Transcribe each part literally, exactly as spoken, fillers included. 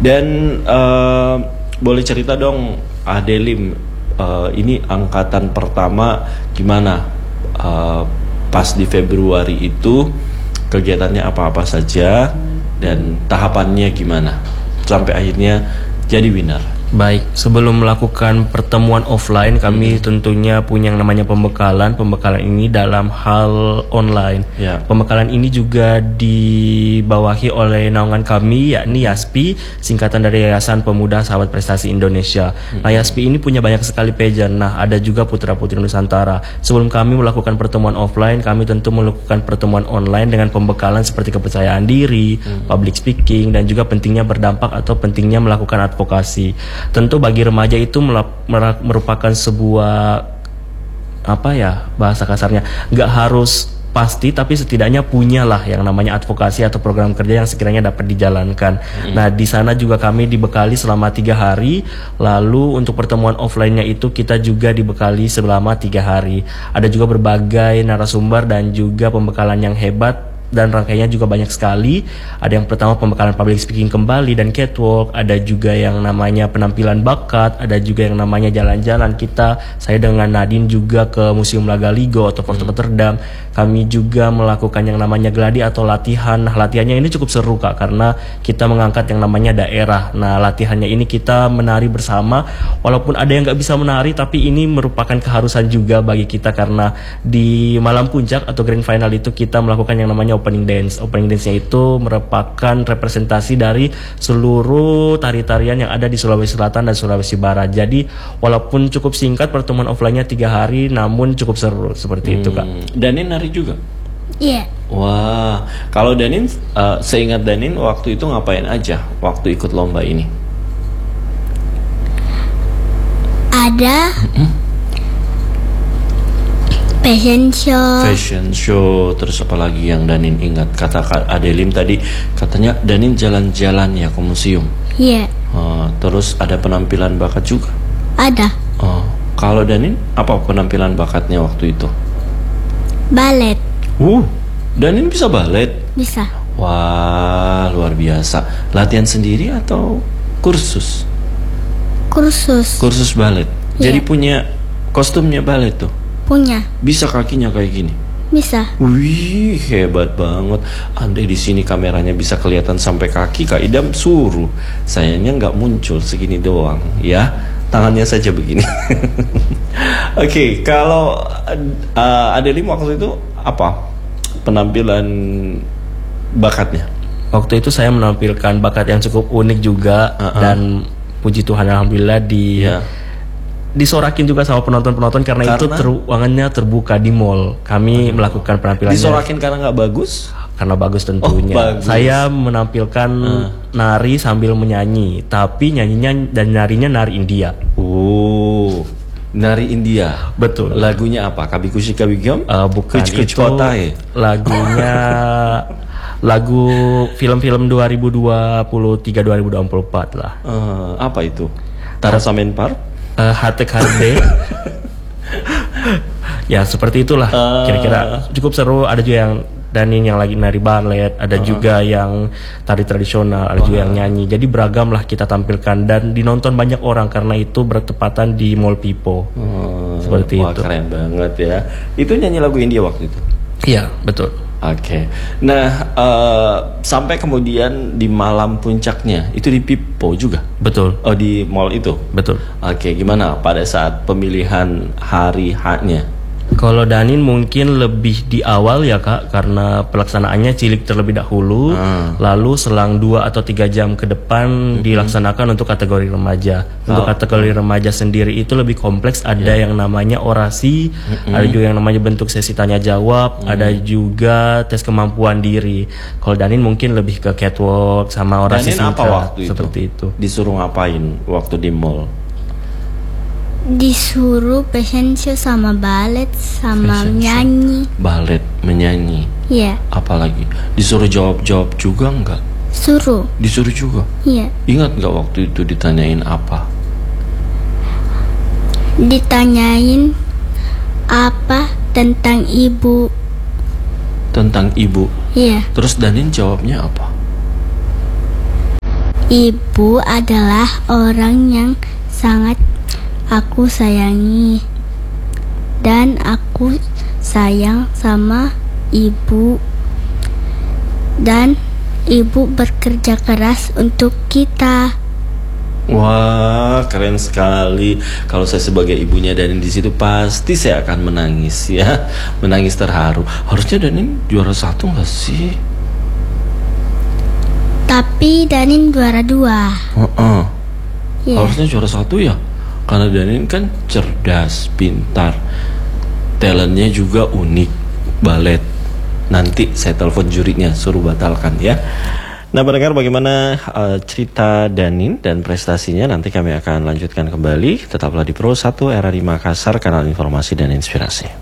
Dan uh, boleh cerita dong, Adelim, uh, ini angkatan pertama gimana? Uh, pas di Februari itu kegiatannya apa-apa saja dan tahapannya gimana sampai akhirnya jadi winner? Baik, sebelum melakukan pertemuan offline, kami hmm. tentunya punya yang namanya pembekalan. Pembekalan ini dalam hal online. Ya. Pembekalan ini juga dibawahi oleh naungan kami, yakni YASPI, singkatan dari Yayasan Pemuda Sahabat Prestasi Indonesia. Hmm. Nah, YASPI ini punya banyak sekali pageant. Nah, ada juga putra-putri Nusantara. Sebelum kami melakukan pertemuan offline, kami tentu melakukan pertemuan online dengan pembekalan seperti kepercayaan diri, hmm. public speaking, dan juga pentingnya berdampak atau pentingnya melakukan advokasi. Tentu bagi remaja itu merupakan sebuah apa ya bahasa kasarnya, nggak harus pasti, tapi setidaknya punyalah yang namanya advokasi atau program kerja yang sekiranya dapat dijalankan. Hmm. Nah, di sana juga kami dibekali selama tiga hari. Lalu untuk pertemuan offline-nya itu kita juga dibekali selama tiga hari. Ada juga berbagai narasumber dan juga pembekalan yang hebat. Dan rangkaiannya juga banyak sekali. Ada yang pertama pembekalan public speaking kembali dan catwalk. Ada juga yang namanya penampilan bakat. Ada juga yang namanya jalan-jalan. Kita, saya dengan Nadine juga ke Museum Lagaligo atau Fort Rotterdam. Kami juga melakukan yang namanya gladi atau latihan. Nah, latihannya ini cukup seru Kak, karena kita mengangkat yang namanya daerah. Nah, latihannya ini kita menari bersama. Walaupun ada yang nggak bisa menari, tapi ini merupakan keharusan juga bagi kita, karena di malam puncak atau grand final itu kita melakukan yang namanya opening dance. Opening dance-nya itu merupakan representasi dari seluruh tari-tarian yang ada di Sulawesi Selatan dan Sulawesi Barat. Jadi walaupun cukup singkat pertemuan offline-nya tiga hari, namun cukup seru seperti hmm. itu Kak. Danin nari juga? Iya. Yeah. Wah, kalau Danin, uh, seingat Danin waktu itu ngapain aja waktu ikut lomba ini? Ada mm-hmm. fashion show. Fashion show, terus apa lagi yang Danin ingat? Kata Kak Adelim tadi, katanya Danin jalan-jalan ya ke museum. Iya. Yeah. Uh, terus ada penampilan bakat juga? Ada. Uh, kalau Danin, apa penampilan bakatnya waktu itu? Balet. Uh, Danin bisa balet? Bisa. Wah, luar biasa. Latihan sendiri atau kursus? Kursus. Kursus balet. Yeah. Jadi punya kostumnya balet tuh? Punya. Bisa kakinya kayak gini? Bisa. Wih, hebat banget. Andai di sini kameranya bisa kelihatan sampai kaki, Kak Idam suruh. Sayangnya nggak muncul, segini doang, ya. Tangannya saja begini. Oke, okay, kalau uh, Adelim waktu itu apa penampilan bakatnya? Waktu itu saya menampilkan bakat yang cukup unik juga, uh-uh. dan puji Tuhan alhamdulillah di yeah. disorakin juga sama penonton-penonton karena, karena itu ter, ruangannya terbuka di mall. Kami uh, melakukan penampilannya. Disorakin karena nggak bagus? Karena bagus tentunya. Oh, bagus. Saya menampilkan uh. nari sambil menyanyi, tapi nyanyinya dan narinya nari India. Oh, nari India. Betul. Lagunya apa? Kabikushi Kabigam? Uh, bukan Kuch, kuch itu. Kotai. Lagunya lagu film-film dua ribu dua puluh tiga dua ribu dua puluh empat lah. Uh, apa itu? Tarasa Menpar? Uh, Hatek Harde. Ya seperti itulah. Uh. Kira-kira cukup seru. Ada juga yang Danin yang lagi nari balet, ada uh. juga yang tari tradisional, ada uh. juga yang nyanyi. Jadi beragam lah kita tampilkan dan dinonton banyak orang karena itu bertepatan di Mall Pipo. Uh. Seperti Wah, itu. Keren banget ya. Itu nyanyi lagu India waktu itu? Iya betul. Oke. Okay. Nah uh, sampai kemudian di malam puncaknya itu di Pipo juga? Betul. Oh di mall itu? Betul. Oke. Okay. Gimana pada saat pemilihan hari H-nya? Kalau Danin mungkin lebih di awal ya Kak, karena pelaksanaannya cilik terlebih dahulu, hmm. lalu selang dua atau tiga jam ke depan hmm. dilaksanakan untuk kategori remaja. Oh. Untuk kategori remaja sendiri itu lebih kompleks, ada yeah. yang namanya orasi, hmm. ada juga yang namanya bentuk sesi tanya jawab, hmm. ada juga tes kemampuan diri. Kalau Danin mungkin lebih ke catwalk sama orasi singkat. Danin apa waktu itu? Seperti itu. Disuruh ngapain waktu di mall? Disuruh fashion show sama balet sama fashion menyanyi. Show. Balet, menyanyi. Iya. Yeah. Apalagi disuruh jawab-jawab juga enggak? Suruh. Disuruh juga. Iya. Yeah. Ingat enggak waktu itu ditanyain apa? Ditanyain apa tentang ibu. Tentang ibu. Iya. Yeah. Terus Danin jawabnya apa? Ibu adalah orang yang sangat aku sayangi. Dan aku sayang sama ibu. Dan ibu bekerja keras untuk kita. Wah, keren sekali. Kalau saya sebagai ibunya Danin di situ pasti saya akan menangis ya, menangis terharu. Harusnya Danin juara satu nggak sih? Tapi Danin juara dua. Uh-uh. Ya. Harusnya juara satu ya, karena Danin kan cerdas, pintar, talentnya juga unik, balet. Nanti saya telepon jurinya suruh batalkan ya. Nah, pendengar, bagaimana uh, cerita Danin dan prestasinya nanti kami akan lanjutkan kembali. Tetaplah di Pro satu R R I Makassar, kanal informasi dan inspirasi.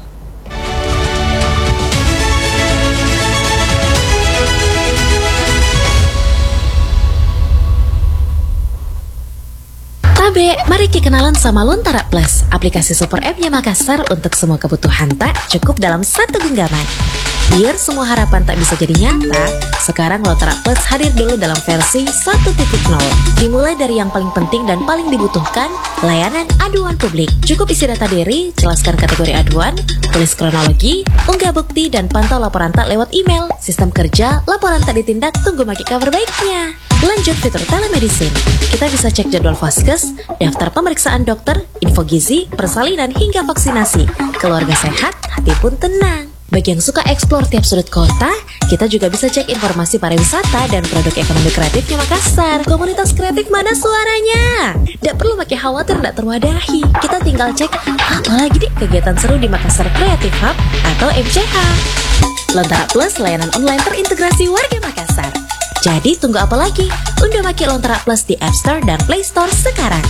Tabe, mari kita kenalan sama Lontara Plus, aplikasi super app-nya Makassar untuk semua kebutuhan tak cukup dalam satu genggaman. Biar semua harapan tak bisa jadi nyata, sekarang Lontara Plus hadir dulu dalam versi satu titik nol. Dimulai dari yang paling penting dan paling dibutuhkan, layanan aduan publik. Cukup isi data diri, jelaskan kategori aduan, tulis kronologi, unggah bukti, dan pantau laporan tak lewat email. Sistem kerja, laporan tak ditindak, tunggu maki kabar baiknya. Lanjut fitur telemedicine. Kita bisa cek jadwal vaskes, daftar pemeriksaan dokter, info gizi, persalinan, hingga vaksinasi. Keluarga sehat, hati pun tenang. Bagi yang suka eksplor tiap sudut kota, kita juga bisa cek informasi pariwisata dan produk ekonomi kreatifnya Makassar. Komunitas kreatif mana suaranya? Tidak perlu pakai khawatir tidak terwadahi. Kita tinggal cek apa lagi nih kegiatan seru di Makassar Creative Hub atau M C H. Lontara Plus, layanan online terintegrasi warga Makassar. Jadi tunggu apa lagi? Unduh maki Lontara Plus di App Store dan Play Store sekarang.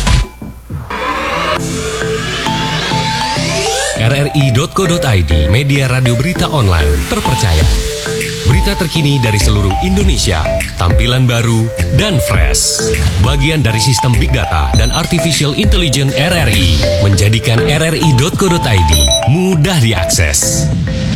R R I titik co titik I D, media radio berita online terpercaya. Berita terkini dari seluruh Indonesia, tampilan baru dan fresh. Bagian dari sistem Big Data dan Artificial Intelligence R R I, menjadikan R R I titik co titik I D mudah diakses.